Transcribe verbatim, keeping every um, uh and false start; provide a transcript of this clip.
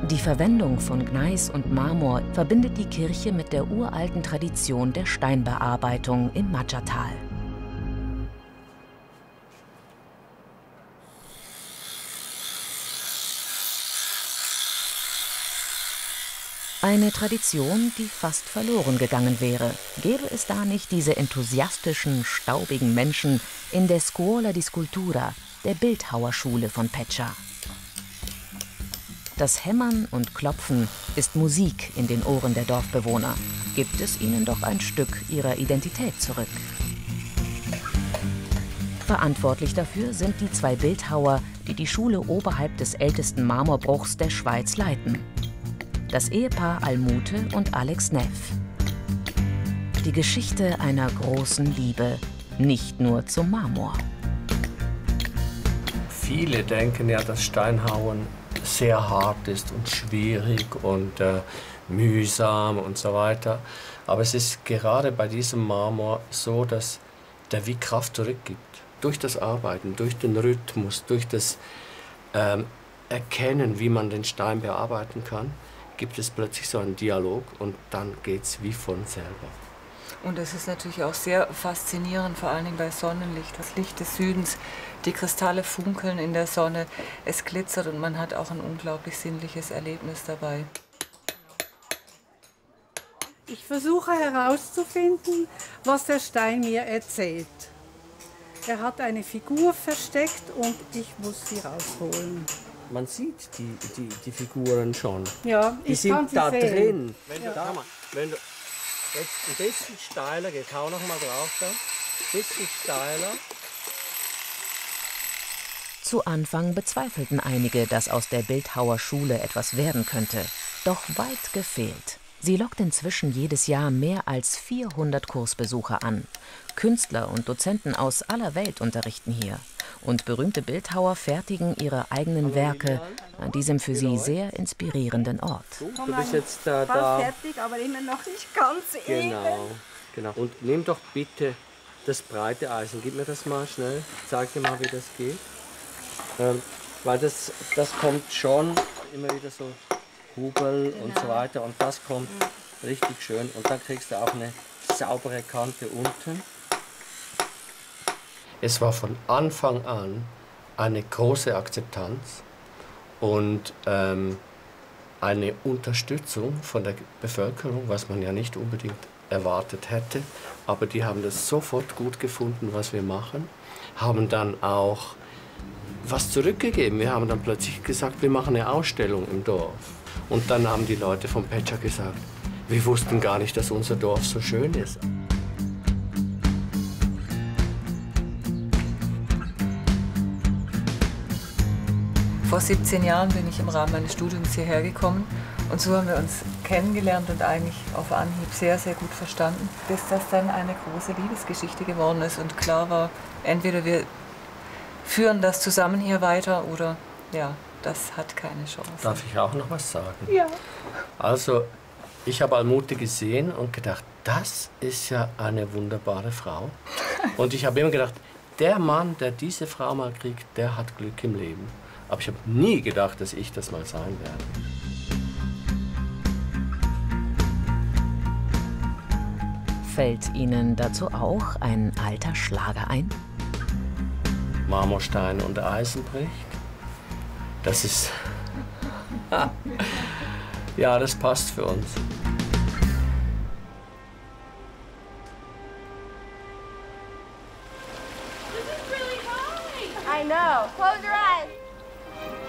Die Verwendung von Gneis und Marmor verbindet die Kirche mit der uralten Tradition der Steinbearbeitung im Maggiatal. Eine Tradition, die fast verloren gegangen wäre, gäbe es da nicht diese enthusiastischen, staubigen Menschen in der Scuola di Scultura, der Bildhauerschule von Pecia. Das Hämmern und Klopfen ist Musik in den Ohren der Dorfbewohner, gibt es ihnen doch ein Stück ihrer Identität zurück. Verantwortlich dafür sind die zwei Bildhauer, die die Schule oberhalb des ältesten Marmorbruchs der Schweiz leiten. Das Ehepaar Almute und Alex Neff. Die Geschichte einer großen Liebe, nicht nur zum Marmor. Viele denken ja, dass Steinhauen sehr hart ist und schwierig und äh, mühsam und so weiter. Aber es ist gerade bei diesem Marmor so, dass der wie Kraft zurückgibt. Durch das Arbeiten, durch den Rhythmus, durch das ähm, Erkennen, wie man den Stein bearbeiten kann, gibt es plötzlich so einen Dialog und dann geht es wie von selber. Und es ist natürlich auch sehr faszinierend, vor allen Dingen bei Sonnenlicht, das Licht des Südens, die Kristalle funkeln in der Sonne, es glitzert und man hat auch ein unglaublich sinnliches Erlebnis dabei. Ich versuche herauszufinden, was der Stein mir erzählt. Er hat eine Figur versteckt und ich muss sie rausholen. Man sieht die, die, die Figuren schon. Ja, die ich sind kann sie da sehen. drin. Wenn, Ja. du, da mal, wenn du jetzt ein bisschen steiler, geh hau noch mal drauf da. Ein bisschen steiler. Zu Anfang bezweifelten einige, dass aus der Bildhauerschule etwas werden könnte. Doch weit gefehlt. Sie lockt inzwischen jedes Jahr mehr als vierhundert Kursbesucher an. Künstler und Dozenten aus aller Welt unterrichten hier. Und berühmte Bildhauer fertigen ihre eigenen Werke an diesem für sie sehr inspirierenden Ort. Du bist jetzt da, Fast da. fertig, aber immer noch nicht ganz Genau, genau. Und nimm doch bitte das breite Eisen. Gib mir das mal schnell. Zeig dir mal, wie das geht. Ähm, weil das, das kommt schon immer wieder so Hubel und so weiter. Und das kommt richtig schön. Und dann kriegst du auch eine saubere Kante unten. Es war von Anfang an eine große Akzeptanz und ähm, eine Unterstützung von der Bevölkerung, was man ja nicht unbedingt erwartet hätte. Aber die haben das sofort gut gefunden, was wir machen, haben dann auch was zurückgegeben. Wir haben dann plötzlich gesagt, wir machen eine Ausstellung im Dorf. Und dann haben die Leute von Pecia gesagt, wir wussten gar nicht, dass unser Dorf so schön ist. Vor siebzehn Jahren bin ich im Rahmen meines Studiums hierher gekommen und so haben wir uns kennengelernt und eigentlich auf Anhieb sehr, sehr gut verstanden, bis das dann eine große Liebesgeschichte geworden ist und klar war, entweder wir führen das zusammen hier weiter oder ja, das hat keine Chance. Darf ich auch noch was sagen? Ja. Also, ich habe Almute gesehen und gedacht, das ist ja eine wunderbare Frau. Und ich habe immer gedacht, der Mann, der diese Frau mal kriegt, der hat Glück im Leben. Aber ich habe nie gedacht, dass ich das mal sein werde. Fällt Ihnen dazu auch ein alter Schlager ein? Marmorstein und Eisen bricht. Das ist... ja, das passt für uns. I know. Close your eyes.